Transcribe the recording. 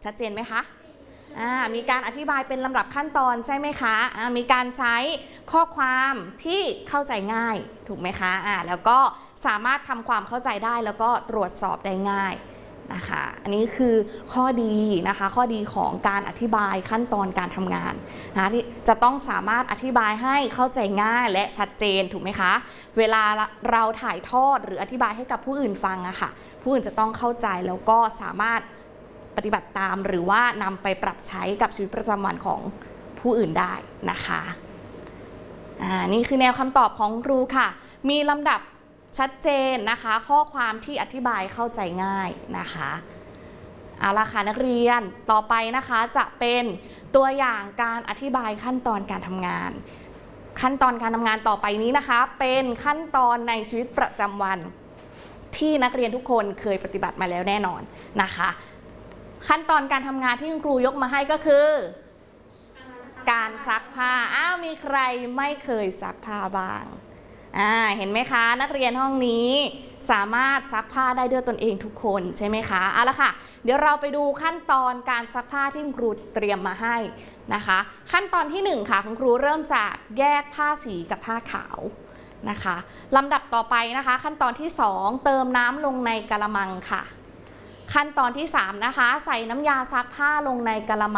ชัดเจนไหมคะมีการอธิบายเป็นลำดับขั้นตอนใช่ไหมคะมีการใช้ข้อความที่เข้าใจง่ายถูกไหมคะแล้วก็สามารถทำความเข้าใจได้แล้วก็ตรวจสอบได้ง่ายนะคะอันนี้คือข้อดีนะคะข้อดีของการอธิบายขั้นตอนการทำงานนะที่จะต้องสามารถอธิบายให้เข้าใจง่ายและชัดเจนถูกไหมคะเวลาเราถ่ายทอดหรืออธิบายให้กับผู้อื่นฟังค่ะผู้อื่นจะต้องเข้าใจแล้วก็สามารถปฏิบัติตามหรือว่านำไปปรับใช้กับชีวิตประจำวันของผู้อื่นได้นะคะนี่คือแนวคำตอบของครูค่ะมีลำดับชัดเจนนะคะข้อความที่อธิบายเข้าใจง่ายนะคะเอาละค่ะนักเรียนต่อไปนะคะจะเป็นตัวอย่างการอธิบายขั้นตอนการทำงานขั้นตอนการทำงานต่อไปนี้นะคะเป็นขั้นตอนในชีวิตประจำวันที่นักเรียนทุกคนเคยปฏิบัติมาแล้วแน่นอนนะคะขั้นตอนการทำงานที่คุณครูยกมาให้ก็คือการซักผ้ามีใครไม่เคยซักผ้าบ้างเห็นไหมคะนักเรียนห้องนี้สามารถซักผ้าได้ด้วยตนเองทุกคนใช่ไหมคะเอาละค่ะเดี๋ยวเราไปดูขั้นตอนการซักผ้าที่คุณครูเตรียมมาให้นะคะขั้นตอนที่1ค่ะคุณครูเริ่มจากแยกผ้าสีกับผ้าขาวนะคะลำดับต่อไปนะคะขั้นตอนที่2เติมน้ำลงในกะละมังค่ะขั้นตอนที่3นะคะใส่น้ำยาซักผ้าลงในกะละมัง